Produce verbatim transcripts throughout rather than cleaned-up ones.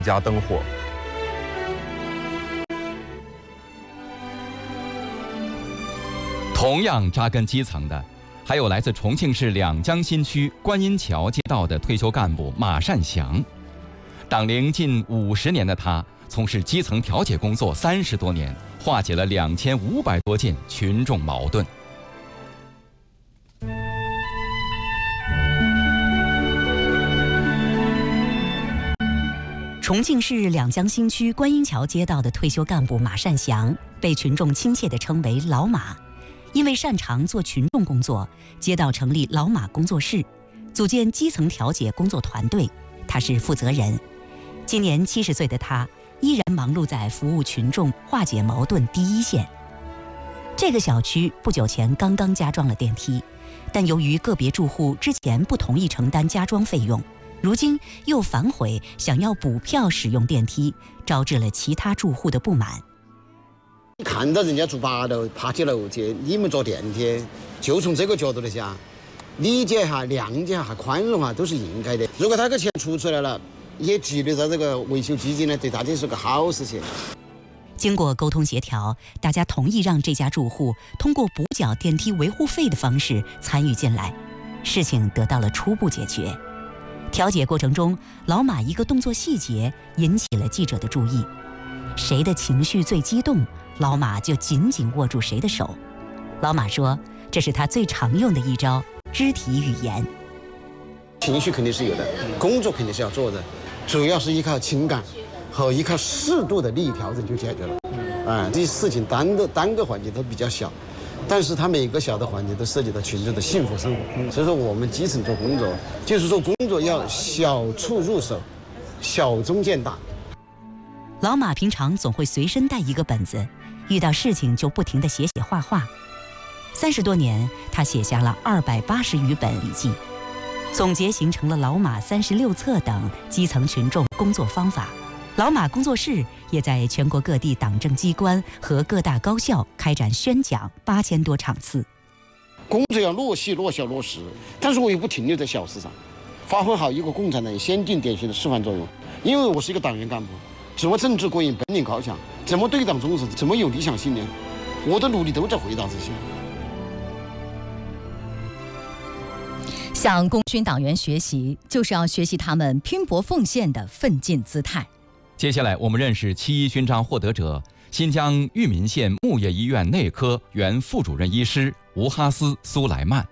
家灯火。 同样扎根基层的，还有来自重庆市两江新区观音桥街道的退休干部马善祥。党龄近五十年的他，从事基层调解工作三十多年，化解了两千五百多件群众矛盾。 重庆市两江新区观音桥街道的退休干部马善祥，被群众亲切地称为老马。因为擅长做群众工作，街道成立老马工作室，组建基层调解工作团队，他是负责人。今年七十岁的他，依然忙碌在服务群众、化解矛盾第一线。这个小区不久前刚刚加装了电梯，但由于个别住户之前不同意承担加装费用，如今又反悔想要补票使用电梯，招致了其他住户的不满。 看到人家住八楼爬起楼去，你们坐电梯，就从这个角度来讲，理解哈、谅解哈、宽容哈，都是应该的。如果他个钱出出来了，也积累到这个维修基金呢，对大家是个好事情。 经过沟通协调，大家同意让这家住户通过补缴电梯维护费的方式参与进来，事情得到了初步解决。调解过程中，老马一个动作细节引起了记者的注意，谁的情绪最激动，老马就紧紧握住谁的手。老马说，这是他最常用的一招肢体语言。 情绪肯定是有的，工作肯定是要做的，主要是依靠情感和依靠适度的利益调整就解决了。啊、嗯，这些事情单个单个环节都比较小，但是它每个小的环节都涉及到群众的幸福生活。所以说，我们基层做工作，就是说工作要小处入手，小中见大。 老马平常总会随身带一个本子，遇到事情就不停地写写画画。三十多年，他写下了二百八十余本笔记，总结形成了老马三十六册等基层群众工作方法。老马工作室也在全国各地党政机关和各大高校开展宣讲八千多场次。 工作要落细、落小、落实，但是我又不停留在小事上，发挥好一个共产党先进典型的示范作用。因为我是一个党员干部，自我政治过硬，本领高强，怎么对党忠实，怎么有理想信念，我的努力都在回答这些。 向功勋党员学习，就是要学习他们拼搏奉献的奋进姿态。 接下来，我们认识七一勋章获得者新疆玉民县木业医院内科原副主任医师吴哈斯·苏莱曼。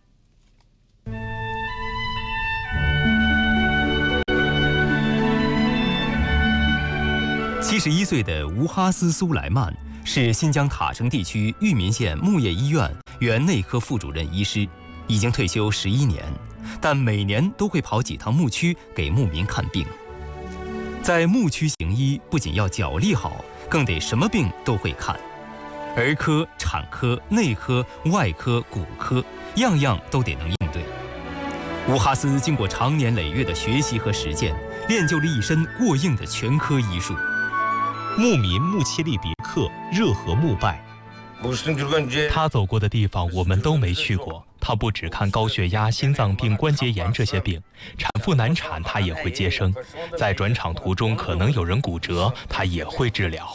七十一岁的吴哈斯·苏莱曼是新疆塔城地区玉民县木业医院原内科副主任医师，已经退休十一年，但每年都会跑几趟牧区给牧民看病。在牧区行医，不仅要脚力好，更得什么病都会看，儿科、产科、内科、外科、骨科，样样都得能应对。吴哈斯经过长年累月的学习和实践，练就了一身过硬的全科医术。 牧民穆切利别克热河牧拜，他走过的地方我们都没去过。他不只看高血压、心脏病、关节炎这些病，产妇难产他也会接生，在转场途中可能有人骨折，他也会治疗。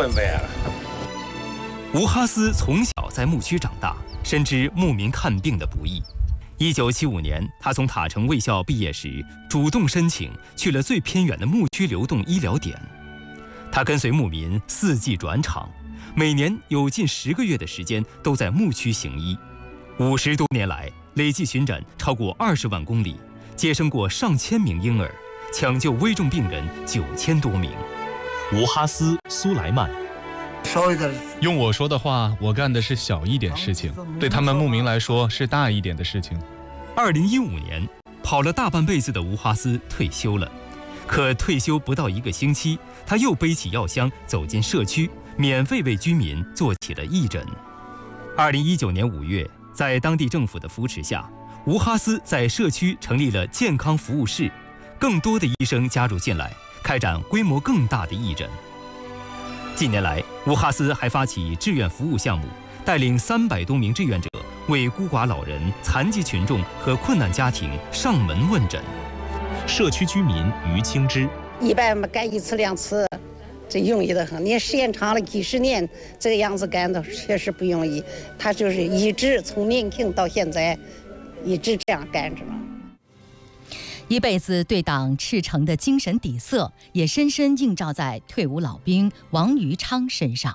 吴哈斯从小在牧区长大，深知牧民看病的不易。一九七五年，他从塔城卫校毕业时，主动申请去了最偏远的牧区流动医疗点。他跟随牧民四季转场，每年有近十个月的时间都在牧区行医。五十多年来，累计巡诊超过二十万公里，接生过上千名婴儿，抢救危重病人九千多名。 吴哈斯·苏莱曼， 用我说的话，我干的是小一点事情，对他们牧民来说是大一点的事情。 二零一五年，跑了大半辈子的吴哈斯退休了，可退休不到一个星期，他又背起药箱走进社区，免费为居民做起了义诊。二零一九年五月，在当地政府的扶持下，吴哈斯在社区成立了健康服务室，更多的医生加入进来，开展规模更大的义诊。近年来，吴哈斯还发起志愿服务项目，带领三百多名志愿者为孤寡老人、残疾群众和困难家庭上门问诊。 社区居民于清之， 一般干一次两次，这容易的很。你时间长了几十年，这个样子干的确实不容易。他就是一直从年轻到现在，一直这样干着。 一辈子对党赤诚的精神底色，也深深映照在退伍老兵王于昌身上。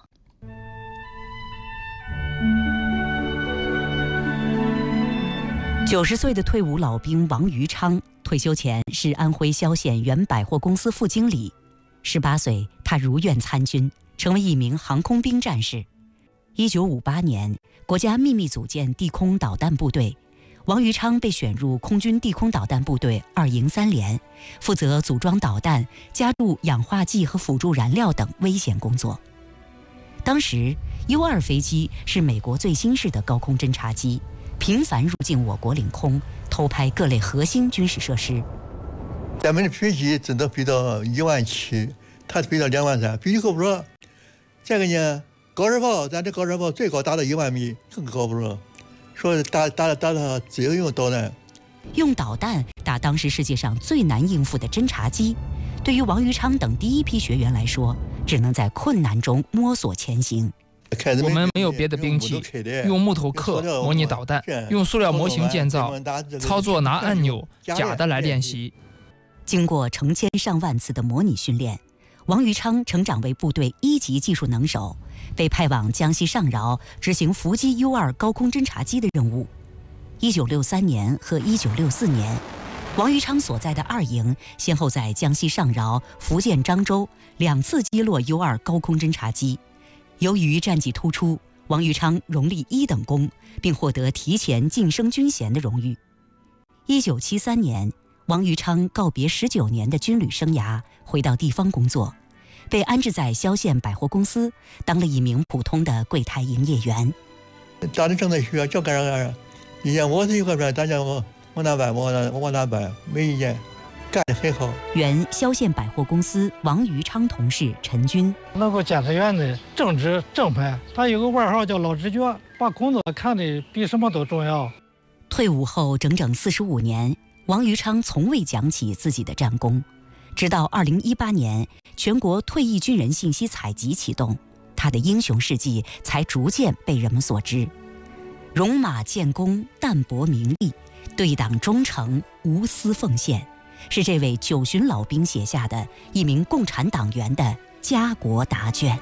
九十岁的退伍老兵王于昌，退休前是安徽萧县原百货公司副经理。十八岁，他如愿参军，成为一名航空兵战士。一九五八年，国家秘密组建地空导弹部队，王于昌被选入空军地空导弹部队二营三连，负责组装导弹、加注氧化剂和辅助燃料等危险工作。当时 U 二飞机是美国最新式的高空侦察机，频繁入境我国领空，偷拍各类核心军事设施。 咱们的飞机只能飞到一万七，它飞到两万三，飞机够不着。这个呢，高射炮，咱这高射炮最高达到一万米，更高不着。说打打打到自由用导弹， 用导弹打当时世界上最难应付的侦察机，对于王于昌等第一批学员来说，只能在困难中摸索前行。 我们没有别的兵器，用木头刻模拟导弹，用塑料模型建造，操作拿按钮假的来练习。 经过成千上万次的模拟训练，王于昌成长为部队一级技术能手，被派往江西上饶执行伏击 U 二高空侦察机的任务。一九六三年和一九六四年，王于昌所在的二营先后在江西上饶、福建漳州两次击落 U 二高空侦察机。由于战绩突出，王于昌荣立一等功，并获得提前晋升军衔的荣誉。一九七三年，王于昌告别十九年的军旅生涯，回到地方工作，被安置在萧县百货公司，当了一名普通的柜台营业员。 当时正在学，就干啥干啥。以前我是一个人，大家我往哪办，我往往哪办，没意见，干得很好。 原萧县百货公司王于昌同事陈军， 那个检测员的正直正派，他有个外号叫老直觉，把工作看得比什么都重要。 退伍后整整四十五年，王于昌从未讲起自己的战功，直到二零一八年，全国退役军人信息采集启动，他的英雄事迹才逐渐被人们所知。戎马建功，淡泊名利，对党忠诚，无私奉献，是这位九旬老兵写下的一名共产党员的家国答卷。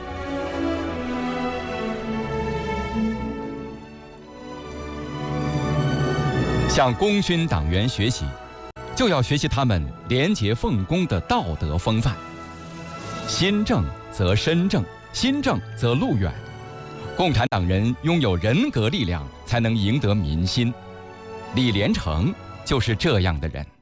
向功勋党员学习，就要学习他们廉洁奉公的道德风范。心正则身正，心正则路远。共产党人拥有人格力量，才能赢得民心。李连成就是这样的人。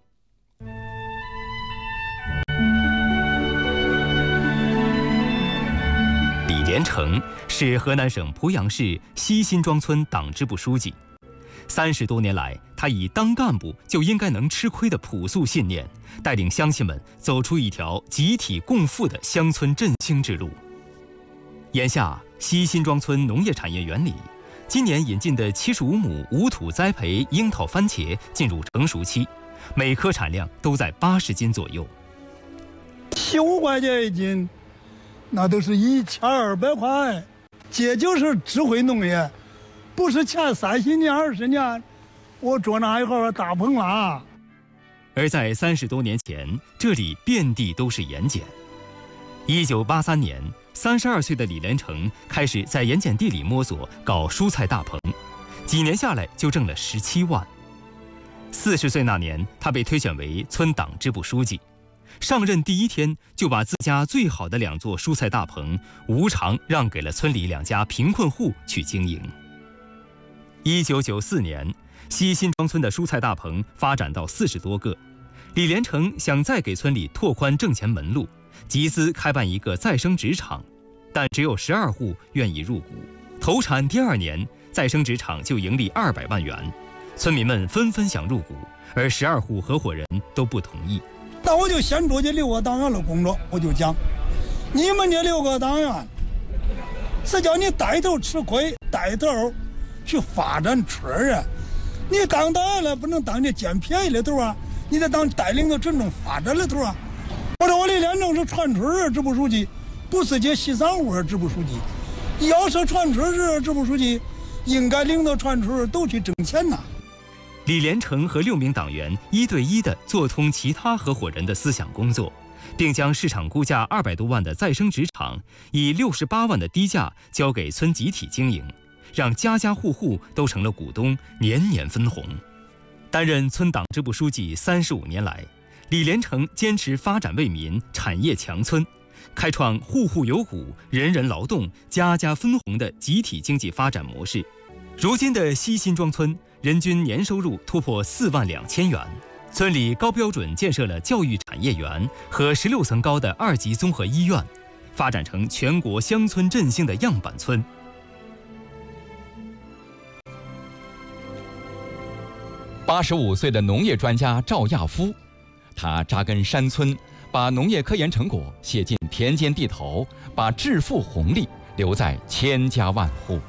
李连成是河南省濮阳市西辛庄村党支部书记。三十多年来，他以当干部就应该能吃亏的朴素信念，带领乡亲们走出一条集体共富的乡村振兴之路。眼下，西辛庄村农业产业园里，今年引进的七十五亩无土栽培樱桃番茄进入成熟期，每颗产量都在八十斤左右。 九块钱一斤，那都是一千二百块。这就是智慧农业，不是前三十年、二十年，我捉那一号大棚了。 而在三十多年前，这里遍地都是盐碱。一九八三年，三十二岁的李连成开始在盐碱地里摸索搞蔬菜大棚，几年下来就挣了十七万。四十岁那年，他被推选为村党支部书记，上任第一天就把自家最好的两座蔬菜大棚无偿让给了村里两家贫困户去经营。一九九四年，西辛庄村的蔬菜大棚发展到四十多个，李连成想再给村里拓宽挣钱门路，集资开办一个再生纸厂，但只有十二户愿意入股。投产第二年，再生纸厂就盈利二百万元，村民们纷纷想入股，而十二户合伙人都不同意。 那我就先做这六个党员的工作，我就讲，你们这六个党员是叫你带头吃亏，带头去发展村儿啊！你当党员了，不能当这捡便宜的头啊！你得当带领着群众发展的头啊！ 我说我李连成是川村市支部书记，不是接西藏市支部书记。要是川村市支部书记，应该领导川村都去挣钱呐。 李连成和六名党员一对一地做通其他合伙人的思想工作，并将市场估价二百多万的再生纸厂以六十八万的低价交给村集体经营，让家家户户都成了股东，年年分红。担任村党支部书记三十五年来，李连成坚持发展为民、产业强村，开创户户有股、人人劳动、家家分红的集体经济发展模式。如今的西辛庄村人均年收入突破四万两千元，村里高标准建设了教育产业园和十六层高的二级综合医院，发展成全国乡村振兴的样板村。 八十五岁的农业专家赵亚夫，他扎根山村，把农业科研成果写进田间地头，把致富红利留在千家万户。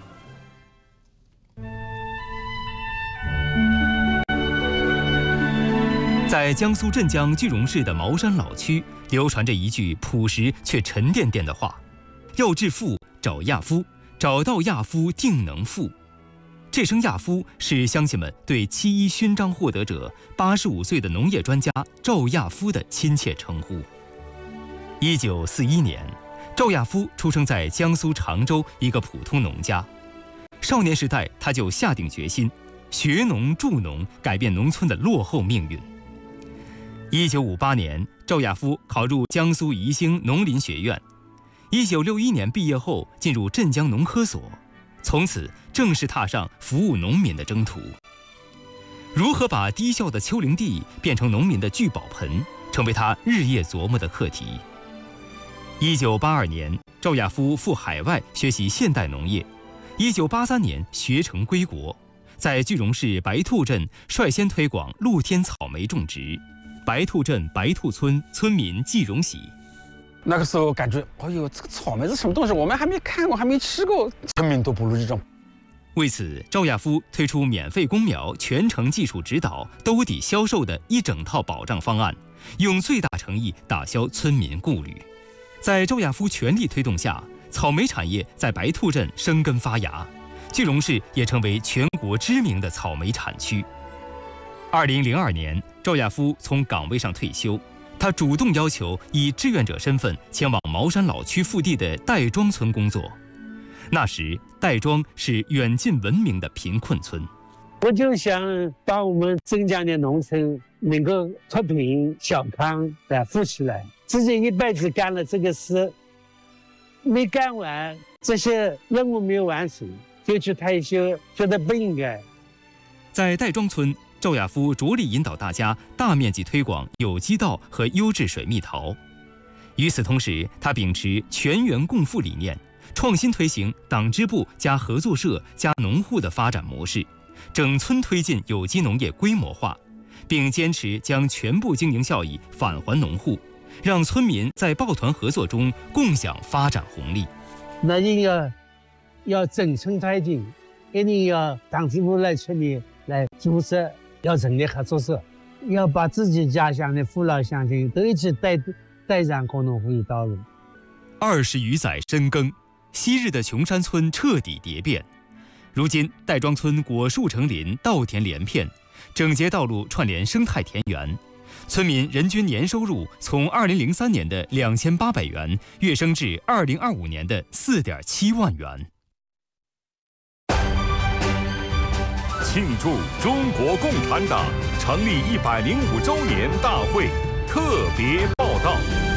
在江苏镇江句容市的茅山老区，流传着一句朴实却沉甸甸的话：要致富，找亚夫，找到亚夫定能富。这声亚夫是乡亲们对七一勋章获得者八十五岁的农业专家赵亚夫的亲切称呼。一九四一年，赵亚夫出生在江苏常州一个普通农家。少年时代，他就下定决心学农助农，改变农村的落后命运。一九五八年，赵亚夫考入江苏宜兴农林学院。一九六一年毕业后，进入镇江农科所，从此正式踏上服务农民的征途。如何把低效的丘陵地变成农民的聚宝盆，成为他日夜琢磨的课题。一九八二年，赵亚夫赴海外学习现代农业。一九八三年学成归国，在句容市白兔镇率先推广露天草莓种植。白兔镇白兔村村民季荣喜， 那个时候感觉，哎呦，这个草莓是什么东西？我们还没看过，还没吃过，村民都不如这种。 为此，赵亚夫推出免费公苗、全程技术指导、兜底销售的一整套保障方案，用最大诚意打消村民顾虑。在赵亚夫全力推动下，草莓产业在白兔镇生根发芽，句容市也成为全国知名的草莓产区。二零零二年，赵亚夫从岗位上退休，他主动要求以志愿者身份前往茅山老区腹地的戴庄村工作。那时，戴庄是远近闻名的贫困村。 我就想把我们镇江的农村能够脱贫小康的富起来。自己一辈子干了这个事，没干完，这些任务没有完成，就去退休，觉得不应该。 在戴庄村，赵亚夫着力引导大家大面积推广有机稻和优质水蜜桃。与此同时，他秉持全员共富理念，创新推行党支部加合作社加农户的发展模式，整村推进有机农业规模化，并坚持将全部经营效益返还农户，让村民在抱团合作中共享发展红利。 那你要要整村推进，一定要党支部来村里来组织，要成立合作社，要把自己家乡的父老乡亲都一起带带上共同富裕道路。 二十余载深耕，昔日的穷山村彻底蝶变。如今，戴庄村果树成林，稻田连片，整洁道路串联生态田园，村民人均年收入从二零零三年的两千八百元跃升至二零二五年的四点七万元。 庆祝中国共产党成立一百零五周年大会特别报道。